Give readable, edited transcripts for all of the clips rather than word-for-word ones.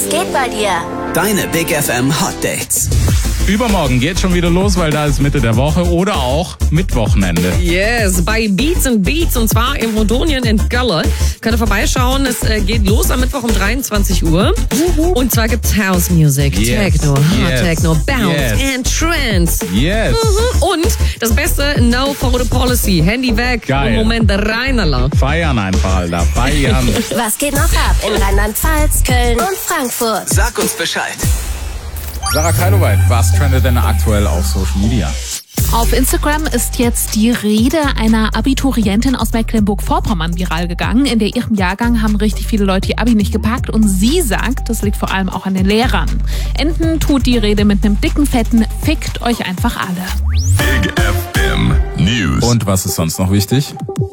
Was geht bei dir? Deine Big FM Hot Dates. Übermorgen geht's schon wieder los, weil da ist Mitte der Woche oder auch Mittwochenende. Yes, bei Beats and Beats und zwar in Rodonien in Gölle. Könnt ihr vorbeischauen, es geht los am Mittwoch um 23 Uhr. Und zwar gibt's House Music, Techno, Hard Techno, Bounce and Trance. Yes. Und das Beste, No Photo Policy, Handy weg, Geil. Moment reinerler. Feiern einfach, Alter, feiern. Was geht noch ab in Rheinland-Pfalz, Köln und Frankfurt? Sag uns Bescheid. Sarah Keiloweit, was trendet denn aktuell auf Social Media? Auf Instagram ist jetzt die Rede einer Abiturientin aus Mecklenburg-Vorpommern viral gegangen. In ihrem Jahrgang haben richtig viele Leute ihr Abi nicht gepackt und sie sagt, das liegt vor allem auch an den Lehrern. Enden tut die Rede mit einem dicken, fetten Fickt euch einfach alle. Big FM News. Und was ist sonst noch wichtig?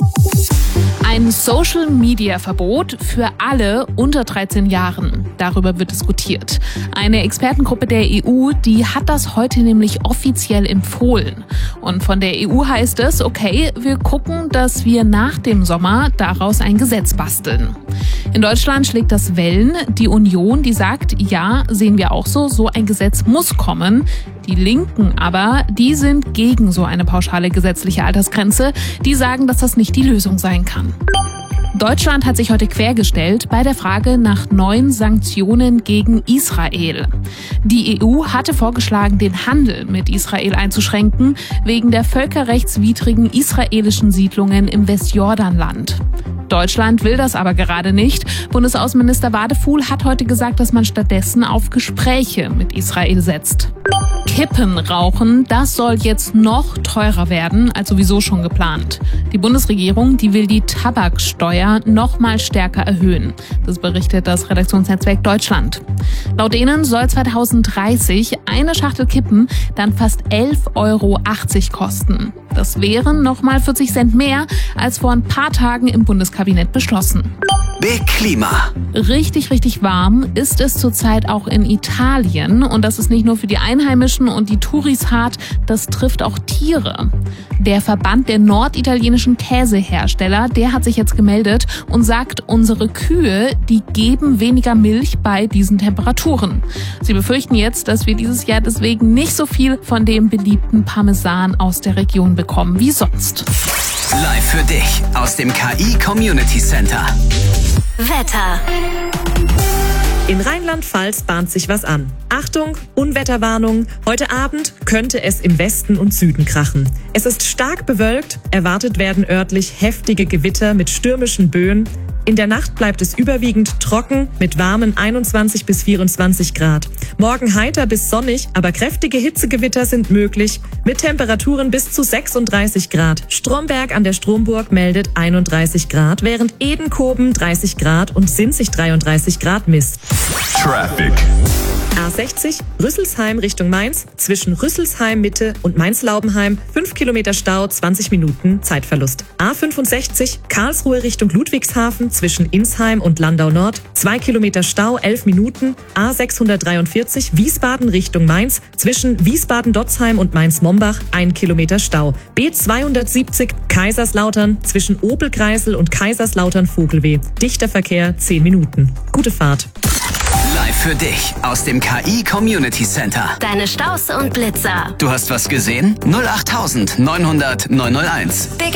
Ein Social-Media-Verbot für alle unter 13 Jahren. Darüber wird diskutiert. Eine Expertengruppe der EU, die hat das heute nämlich offiziell empfohlen. Und von der EU heißt es, okay, wir gucken, dass wir nach dem Sommer daraus ein Gesetz basteln. In Deutschland schlägt das Wellen. Die Union, die sagt, ja, sehen wir auch so ein Gesetz muss kommen. Die Linken aber, die sind gegen so eine pauschale gesetzliche Altersgrenze. Die sagen, dass das nicht die Lösung sein kann. Deutschland hat sich heute quergestellt bei der Frage nach neuen Sanktionen gegen Israel. Die EU hatte vorgeschlagen, den Handel mit Israel einzuschränken, wegen der völkerrechtswidrigen israelischen Siedlungen im Westjordanland. Deutschland will das aber gerade nicht. Bundesaußenminister Wadefuhl hat heute gesagt, dass man stattdessen auf Gespräche mit Israel setzt. Kippen rauchen, das soll jetzt noch teurer werden als sowieso schon geplant. Die Bundesregierung, die will die Tabaksteuer noch mal stärker erhöhen. Das berichtet das Redaktionsnetzwerk Deutschland. Laut denen soll 2030 eine Schachtel Kippen dann fast 11,80 Euro kosten. Das wären noch mal 40 Cent mehr als vor ein paar Tagen im Bundeskabinett beschlossen. Big Klima. Richtig, richtig warm ist es zurzeit auch in Italien. Und das ist nicht nur für die Einheimischen und die Touris hart, das trifft auch Tiere. Der Verband der norditalienischen Käsehersteller, der hat sich jetzt gemeldet und sagt, unsere Kühe, die geben weniger Milch bei diesen Temperaturen. Sie befürchten jetzt, dass wir dieses Jahr deswegen nicht so viel von dem beliebten Parmesan aus der Region bekommen wie sonst. Live für dich aus dem KI Community Center. Wetter. In Rheinland-Pfalz bahnt sich was an. Achtung, Unwetterwarnung. Heute Abend könnte es im Westen und Süden krachen. Es ist stark bewölkt. Erwartet werden örtlich heftige Gewitter mit stürmischen Böen. In der Nacht bleibt es überwiegend trocken mit warmen 21 bis 24 Grad. Morgen heiter bis sonnig, aber kräftige Hitzegewitter sind möglich mit Temperaturen bis zu 36 Grad. Stromberg an der Stromburg meldet 31 Grad, während Edenkoben 30 Grad und Sinzig 33 Grad misst. Traffic. A60 Rüsselsheim Richtung Mainz, zwischen Rüsselsheim Mitte und Mainz-Laubenheim 5 Kilometer Stau, 20 Minuten Zeitverlust. A65 Karlsruhe Richtung Ludwigshafen, zwischen Insheim und Landau Nord 2 Kilometer Stau, 11 Minuten. A643 Wiesbaden Richtung Mainz, zwischen Wiesbaden-Dotzheim und Mainz-Mombach 1 Kilometer Stau. B270 Kaiserslautern, zwischen Opel-Kreisel und Kaiserslautern-Vogelweh. Dichter Verkehr 10 Minuten. Gute Fahrt. Live für dich aus dem KI Community Center. Deine Staus und Blitzer. Du hast was gesehen? 08900 901.